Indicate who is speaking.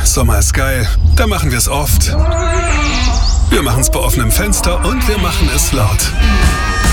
Speaker 1: Sommer ist geil. Da machen wir es oft. Wir machen es bei offenem Fenster und wir machen es laut.